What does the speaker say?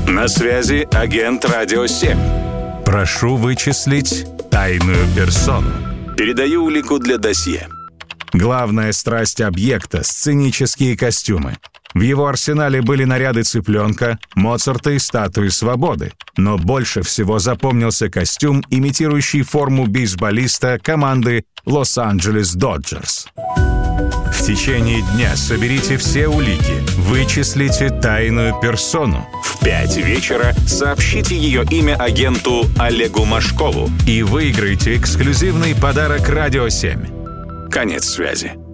На связи агент «Радио 7». Прошу вычислить тайную персону. Передаю улику для досье. Главная страсть объекта — сценические костюмы. В его арсенале были наряды цыпленка, Моцарта и статуи свободы. Но больше всего запомнился костюм, имитирующий форму бейсболиста команды Лос-Анджелес Доджерс. В течение дня соберите все улики, вычислите тайную персону. В 5 вечера сообщите ее имя агенту Олегу Машкову и выиграйте эксклюзивный подарок «Радио 7». Конец связи.